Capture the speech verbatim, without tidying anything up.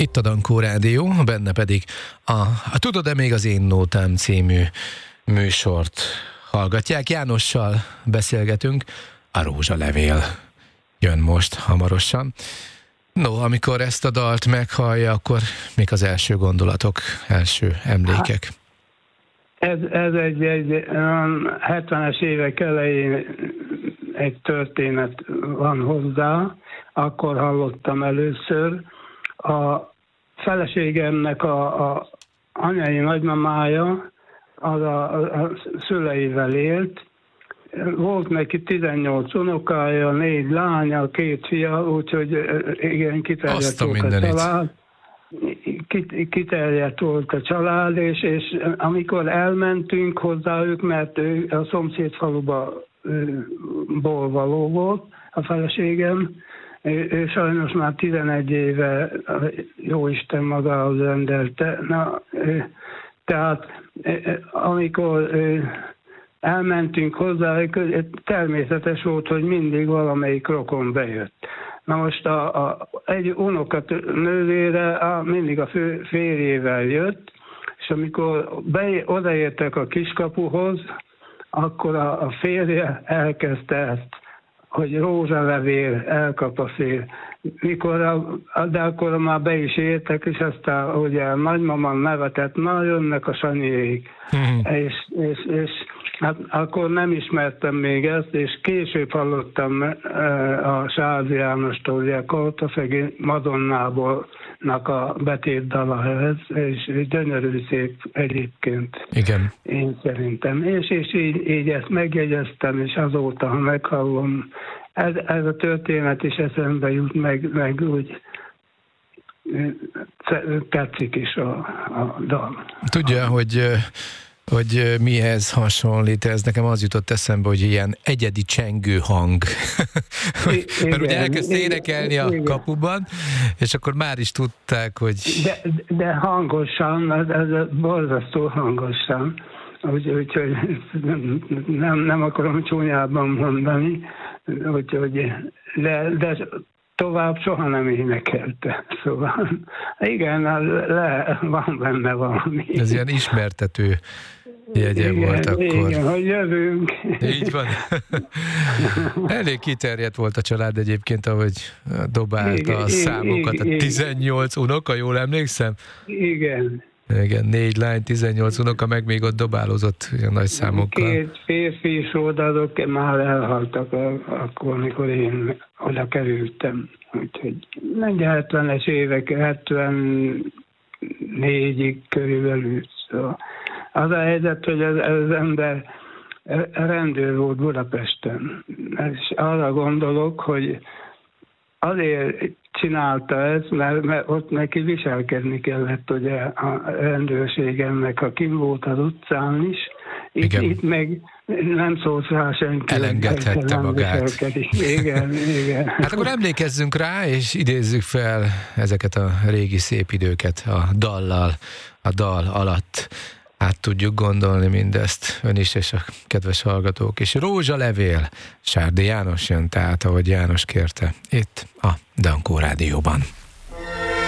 Itt a Dankó Rádió, benne pedig a, a Tudod-e még az én nótám című műsort hallgatják. Jánossal beszélgetünk, a Rózsalevél jön most hamarosan. No, amikor ezt a dalt meghallja, akkor mik az első gondolatok, első emlékek? Ez, ez egy, egy hetvenes évek elején egy történet van hozzá, akkor hallottam először. A feleségemnek a, a anyai nagymamája az a, a szüleivel élt. Volt neki tizennyolc unokája, négy lánya, két fia, úgyhogy igen, kiterjedt volt a család. Kiterjedt volt a család, és, és amikor elmentünk hozzájuk, mert ő a szomszéd faluba ból való volt, a feleségem, ő, ő sajnos már tizenegy éve jóisten magához rendelte. Na, tehát amikor elmentünk hozzájuk, természetes volt, hogy mindig valamelyik rokon bejött. Na most a, a, egy unokat nővére a, mindig a fő, férjével jött, és amikor be, odaértek a kiskapuhoz, akkor a, a férje elkezdte ezt, hogy rózsalevél elkap a szél. Mikor a, de akkor már be is értek, és aztán ugye a nagymamam nevetett, na jönnek a Sanyiék. Mm. És, és, és hát akkor nem ismertem még ezt, és később hallottam a Sázi Jánostól, ugye a Kortafegi Madonnából a betétdala ez, és gyönyörű szép egyébként. Igen. Én szerintem. És, és így, így ezt megjegyeztem, és azóta, ha meghallom, ez, ez a történet is eszembe jut, meg, meg úgy tetszik is a, a dal. Tudja, hogy hogy mihez hasonlít, ez nekem az jutott eszembe, hogy ilyen egyedi csengő hang. I- igen, mert ugye elkezdte énekelni a igen. kapuban, és akkor már is tudták, hogy... De, de hangosan, ez, ez borzasztó hangosan, úgyhogy úgy, nem, nem akarom csúnyában mondani, úgyhogy de, de tovább soha nem énekelte. Szóval igen, le, van benne valami. Ez ilyen ismertető jegye igen, volt akkor. Igen, hogy jövünk. Így van. Elég kiterjedt volt a család egyébként, ahogy dobálta igen, a számokat. Igen, a tizennyolc unoka, jól emlékszem? Igen. Igen, négy lány, tizennyolc unoka, meg még ott dobálozott ilyen nagy számokkal. Két férfi is oldalok már elhaltak akkor, amikor én oda kerültem. Úgyhogy hetvenes évek, hetvennégyig körülbelül. Szóval az a helyzet, hogy az, az ember rendőr volt Budapesten. És arra gondolok, hogy azért csinálta ezt, mert, mert ott neki viselkedni kellett ugye a rendőrségemnek, ha kim volt az utcán is. Itt, itt meg nem szólt rá senki. Elengedhette magát. Igen, igen. Hát akkor emlékezzünk rá, és idézzük fel ezeket a régi szép időket a dallal, a dal alatt. Át tudjuk gondolni mindezt, ön is és a kedves hallgatók is. Rózsalevél, Sárdi János jön, tehát ahogy János kérte, itt a Dankó Rádióban.